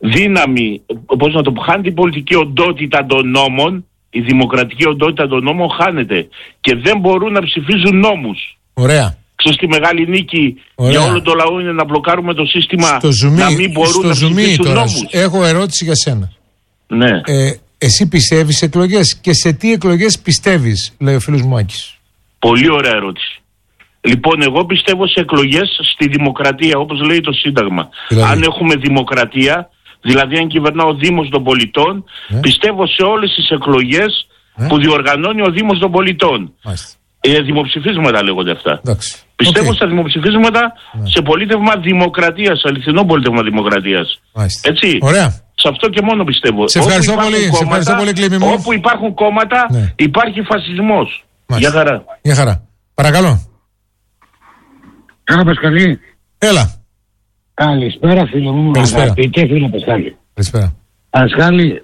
δύναμη, πώς να το πω, χάνει την πολιτική οντότητα των νόμων, η δημοκρατική οντότητα των νόμων χάνεται και δεν μπορούν να ψηφίζουν νόμους. Ωραία. Ξέρεις, τη μεγάλη νίκη για όλο το λαό είναι να μπλοκάρουμε το σύστημα, να μην μπορούν να ψηφίσουν νόμους. Έχω ερώτηση για σένα. Ναι. Εσύ πιστεύεις εκλογές και σε τι εκλογές πιστεύεις, λέει ο φίλος μου Άκης? Πολύ ωραία ερώτηση. Λοιπόν, εγώ πιστεύω σε εκλογές στη δημοκρατία, όπως λέει το Σύνταγμα. Δηλαδή. Αν έχουμε δημοκρατία, δηλαδή αν κυβερνά ο Δήμος των Πολιτών, πιστεύω σε όλες τις εκλογές που διοργανώνει ο Δήμος των Πολιτών. Δημοψηφίσματα λέγονται αυτά. Εντάξει. Πιστεύω στα δημοψηφίσματα, σε πολίτευμα δημοκρατίας, αληθινό πολίτευμα δημοκρατίας. Έτσι. Ωραία. Σε αυτό και μόνο πιστεύω. Σε ευχαριστώ πολύ. Σε ευχαριστώ πολύ, Κλήμη μου. Όπου υπάρχουν κόμματα, υπάρχει φασισμός. Γεια χαρά. Γεια χαρά. Παρακαλώ. Κάνα Πασχαλή. Έλα. Καλησπέρα φίλο μου. Καλησπέρα. Και φίλο Πασχάλη. Καλησπέρα. Πασχάλη,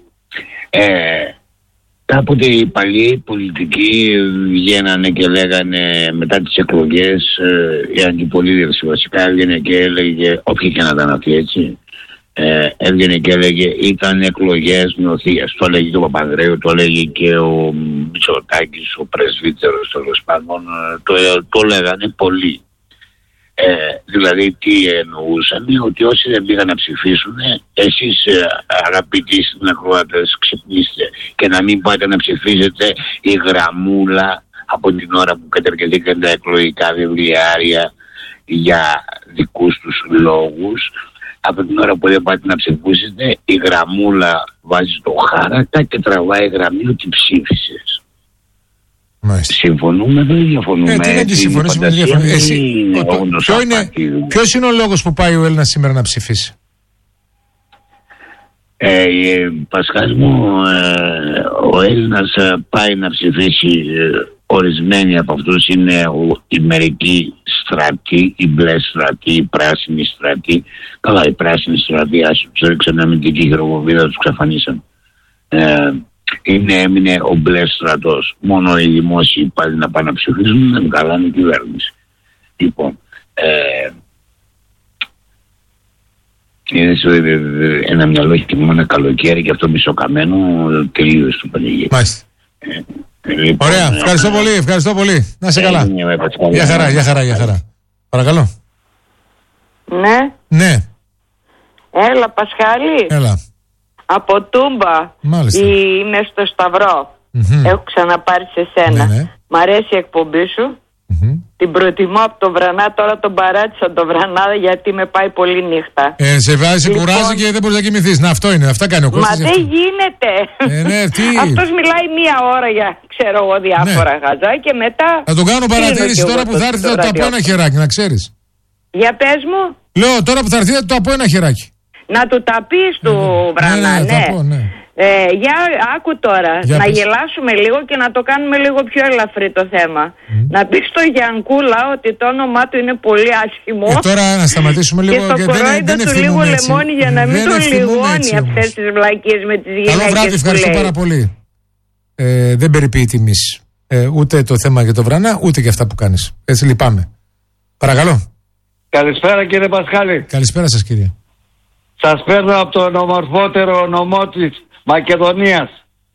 κάποτε οι παλιοί πολιτικοί βγαίνανε και λέγανε μετά τις εκλογές, η αντιπολίτευση βασικά έβγαινε και έλεγε, όποιοι και να ήταν αυτοί, έτσι, έβγαινε και έλεγε ήταν εκλογές νοθείας. Το έλεγε και ο Παπανδρέου, το έλεγε και ο Μητσοτάκης, ο πρεσβύτερος τέλος πάντων, το λέγανε πολλοί. Δηλαδή τι εννοούσαν, ότι όσοι δεν πήγαν να ψηφίσουν, εσείς αγαπητοί συνακροατές ξυπνήστε και να μην πάτε να ψηφίσετε η γραμμούλα από την ώρα που κατεργεθήκαν τα εκλογικά βιβλιάρια για δικούς τους λόγους. Από την ώρα που δεν πάτε να ψηφίσετε, η γραμμούλα βάζει το χάρακα και τραβάει γραμμή ότι ψήφισες. Μάλιστα. Συμφωνούμε, δεν διαφωνούμε. Τι είναι συμφωνήσουμε, ποιος είναι ο λόγος που πάει ο Έλληνας σήμερα να ψηφίσει? Πασχάλη μου, ο Έλληνας πάει να ψηφίσει, ορισμένοι από αυτούς είναι οι μερικοί στρατοί, οι μπλε στρατοί, οι πράσινοι στρατοί. Καλά, οι πράσινοι στρατοί, ας τους ρίξαν αμυντική χειροβομβίδα, τους ξαφανίσαν. Έμεινε ο μπλε στρατός. Μόνο οι δημόσιοι πάλι να πάνε να ψηφίσουν, δεν καλάνε η κυβέρνηση. Λοιπόν, είναι ένα μυαλό έχει μόνο ένα καλοκαίρι και αυτό μισοκαμένο τελείωσε το πανηγύρι. Μάλιστα. Λοιπόν, ωραία, ευχαριστώ πολύ, ευχαριστώ πολύ. Να είσαι καλά. Γεια χαρά, γεια χαρά, γεια χαρά. Παρακαλώ. Ναι. Έλα Πασχάλη. Έλα. Από Τούμπα. Μάλιστα. Είμαι στο Σταυρό. Έχω ξαναπάρει σε σένα. Ναι. Μ' αρέσει η εκπομπή σου. Την προτιμώ από το Βρανά. Τώρα τον παράτησα το Βρανά γιατί με πάει πολύ νύχτα. Σε βάζει, λοιπόν, κουράζει και δεν μπορείς να κοιμηθείς. Να, αυτό είναι, αυτά κάνει ο Κώστας. Μα δεν γίνεται. Αυτός μιλάει μία ώρα για ξέρω εγώ διάφορα χαζά και μετά. Θα τον κάνω παρατήρηση τώρα που θα έρθει θα του πω ένα χεράκι, να ξέρεις. Για πες μου. Λέω τώρα που θα έρθει θα του πω ένα χεράκι. Να του τα πεις του Βρανά, ναι. Για άκου τώρα, να γελάσουμε λίγο και να το κάνουμε λίγο πιο ελαφρύ το θέμα. Να πεις στο Γιανκούλα ότι το όνομά του είναι πολύ άσχημο. Τώρα να σταματήσουμε λίγο και στο κορόιδο του λίγο λεμόνι για να μην τον λιγώνει αυτές τις βλακίες με τις γυναίκες. Καλό βράδυ, ευχαριστώ πάρα πολύ. Δεν περιποιεί τιμής ούτε το θέμα για το Βρανά ούτε και αυτά που κάνεις. Έτσι λυπάμαι. Παρακαλώ. Καλησπέρα κύριε Πασχάλη. Καλησπέρα σας κύριε. Σας παίρνω από τον ομορφότερο νομό της Μακεδονίας.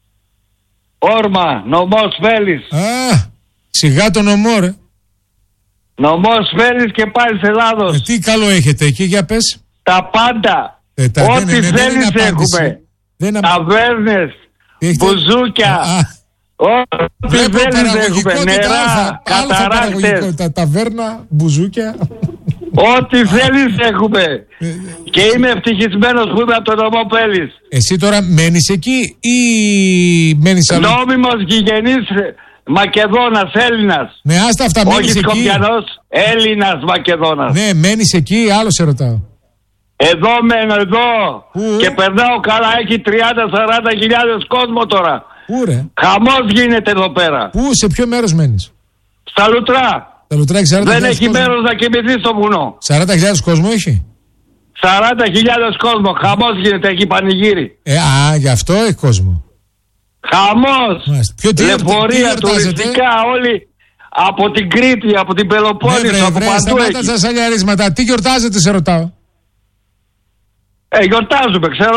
Όρμα, νομός Βέλης. Σιγά το νομό ρε. Νομός Βέλης και πάλι Ελλάδος. Τι καλό έχετε εκεί, για πες. Τα πάντα. Ό,τι θέλεις έχουμε. Ταβέρνες, μπουζούκια. Ό,τι θέλεις έχουμε. Νερά, καταράκτες. Ταβέρνα, μπουζούκια. Ό,τι θέλεις έχουμε. Και είμαι ευτυχισμένος που είμαι από τον νομό Βέλης. Εσύ τώρα μένεις εκεί ή μένεις αλλού? Νόμιμος γηγενής Μακεδόνας, Έλληνας. Ναι, άστα αυτά, μένεις όχι εκεί. Όχι Σκοπιανός, Έλληνας Μακεδόνας. Ναι, μένεις εκεί, άλλο σε ρωτάω. Εδώ μένω, εδώ. Και περνάω καλά, έχει 30-40 χιλιάδες κόσμο τώρα. Πού ρε? Χαμός γίνεται εδώ πέρα. Πού, σε ποιο μέρος μένεις? Στα Λουτρά. Δεν έχει μέρος να κοιμηθεί στο βουνό. 40.000 κόσμο έχει? 40.000 κόσμο. Χαμός γίνεται, έχει πανηγύρι. Γι' αυτό έχει κόσμο. Χαμός. Λεωφορεία, τουριστικά, όλοι από την Κρήτη, από την Πελοπόννησο, από παντού. Σταμάτα στα σαλιαρίσματα. Τι γιορτάζετε, σε ρωτάω? Γιορτάζουμε, ξέρω.